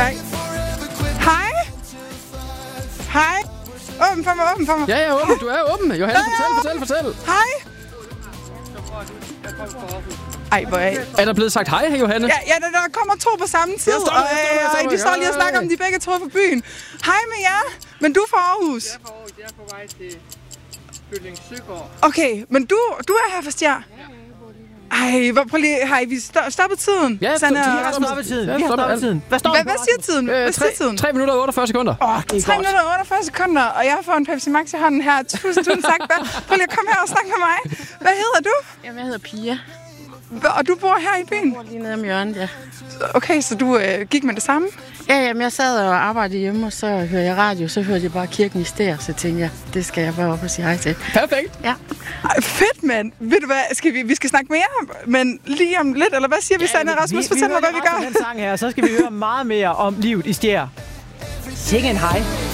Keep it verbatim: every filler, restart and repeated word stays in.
Nej. Hej. Hej. Åben for mig, åben for mig. Ja, jeg er åben. Du er åben. Johanne, fortæl, fortæl, fortæl. Hej. Ej, hvor er Er der blevet sagt hej, Johanne? Ja, ja, der, der kommer to på samme tid, står, og, jeg står, jeg står, og de står lige og snakker om, de begge to er fra byen. Hej med jer. Men du er fra Aarhus. Jeg er fra Aarhus. Jeg er på vej til Bølling Søgaard. Okay, men du, du er her fra Stjær. Ej, hvor, prøv lige, hej, vi sto- stoppet tiden. Ja, Sanne vi og har Rasmus. stoppet tiden. Ja, Vi har stoppet stoppet alt. tiden. Hvad står Hvad, der hvad på siger tiden? Hvad Øh, siger tiden? tre minutter og otteogfyrre sekunder. Åh, oh, tre minutter og otteogfyrre sekunder, og jeg får en Pepsi Max i hånden her. Tusind, tusind tak. Prøv lige at komme her og snakke med mig. Hvad hedder du? Jamen, jeg hedder Pia. Og du bor her i byen? Jeg bor lige nede om hjørnet, ja. Okay, så du øh, gik med det samme? Ja, jamen, jeg sad og arbejdede hjemme, og så hørte jeg radio, så hørte jeg bare Kirken i Stær, så tænkte jeg, det skal jeg bare op og sige hej til. Perfekt. Ja. Ej, fedt, mand. Ved du hvad, skal vi, vi skal snakke mere, men lige om lidt, eller hvad siger vi, Sanne og Rasmus? Fortæl mig, hvad vi gør. Vi hører den sang her, og så skal vi høre meget mere om livet i Stjær. Sikke en hej.